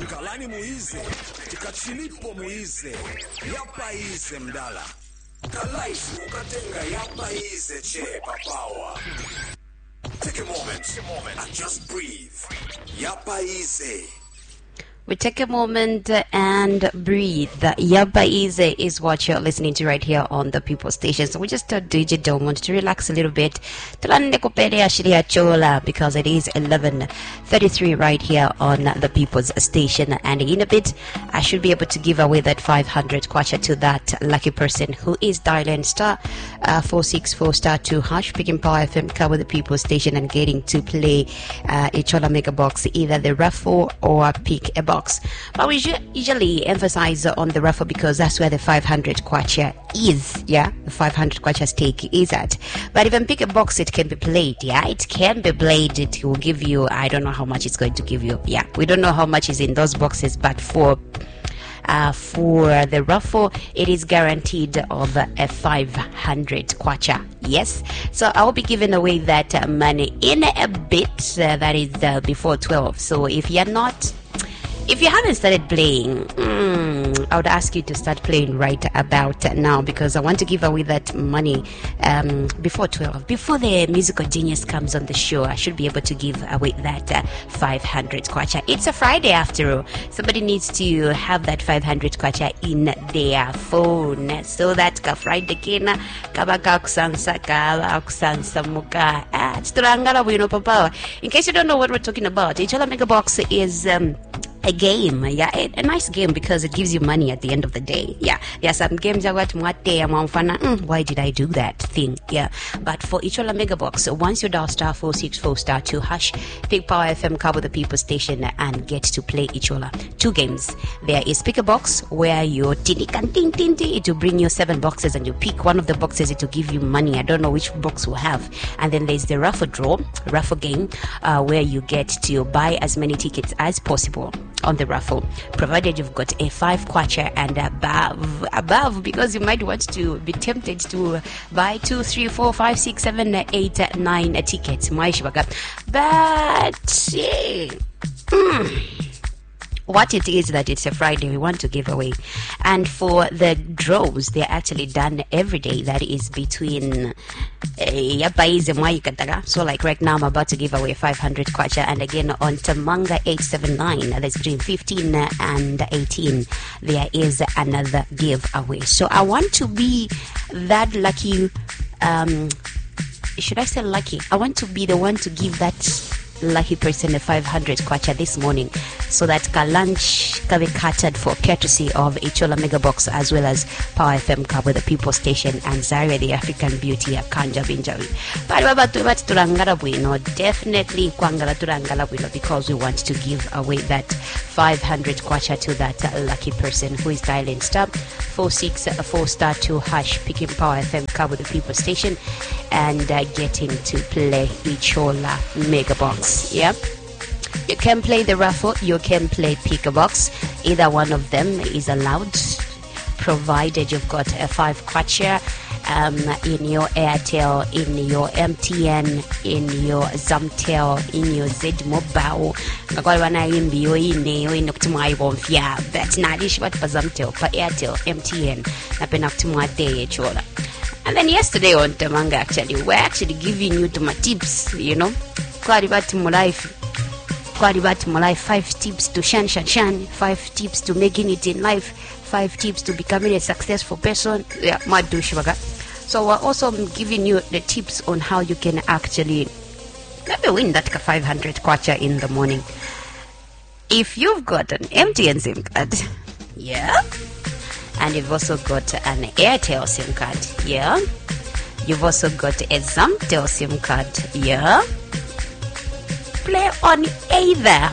Kalani muize, tikachilipo muize, yapa ize mdala. Kalaifu ukatenga yapa ize che papawa. Take a moment and just breathe. Yapa ize. We take a moment and breathe. Yaba Easy is what you're listening to right here on the People Station. So we just thought DJ Don't want to relax a little bit. Because it is 11:33 right here on the People's Station. And in a bit, I should be able to give away that 500 kwacha to that lucky person who is dialing star 464 star 2 hash, picking Power FM, cover the People's Station, and getting to play a Chola Mega Box, either the raffle or pick a box. But we usually emphasize on the raffle because that's where the 500 kwacha is. Yeah, the 500 kwacha stake is at. But even pick a box, it can be played. Yeah, it can be played. It will give you, I don't know how much it's going to give you. Yeah, we don't know how much is in those boxes, but for the raffle, it is guaranteed of a 500 kwacha. Yes, so I will be giving away that money in a bit. That is before 12. So if you haven't started playing, I would ask you to start playing right about now, because I want to give away that money before 12. Before the musical genius comes on the show, I should be able to give away that 500 kwacha. It's a Friday after all. Somebody needs to have that 500 kwacha in their phone. So that ka Friday kena, kabaka kusansa kala kusansa muka. Turangala wino papa. In case you don't know what we're talking about, Chola Mega Box is a game, yeah, a nice game because it gives you money at the end of the day. Yeah, there are some games why did I do that thing? Yeah, but for Chola Mega Box, once you dial star 464 star 2 hash, pick Power FM, cover the People Station, and get to play Chola. 2 games. There is pick a box where you it will bring you 7 boxes and you pick one of the boxes, it will give you money. I don't know which box will have. And then there's the raffle game, where you get to buy as many tickets as possible on the raffle, provided you've got a 5 kwacha and above, because you might want to be tempted to buy 2, 3, 4, 5, 6, 7, 8, 9 tickets. But what it is that it's a Friday, we want to give away. And for the draws, they're actually done every day. That is between so like right now I'm about to give away 500 kwacha, and again on Tamanga 879, that's between 15 and 18, there is another giveaway. So I want to be that lucky, should I say lucky? I want to be the one to give that lucky person a 500 kwacha this morning, so that lunch can be catered for, courtesy of Chola Mega Box, as well as Power FM, cover the People Station, and Zaria the African Beauty Kanja Binjawi. Definitely kwangala turangala bwino, because we want to give away that 500 kwacha to that lucky person who is dialing star 464 star 2 hash, picking Power FM, cover the People Station, and getting to play Chola Mega Box. Yeah, you can play the raffle, you can play pick a box. Either one of them is allowed, provided you've got a 5 kwacha in your Airtel, in your MTN, in your Zamtel, in your Z Mobile. That's not issue, but for Zamtel, for Airtel, MTN, and then yesterday on Tamanga, actually, we're actually giving you my tips, you know. About my life, 5 tips to shan, 5 tips to making it in life, 5 tips to becoming a successful person. Yeah, so we're also giving you the tips on how you can actually maybe win that 500 kwacha in the morning. If you've got an MTN SIM card, yeah, and you've also got an Airtel SIM card, yeah, you've also got a Zamtel SIM card, yeah, play on either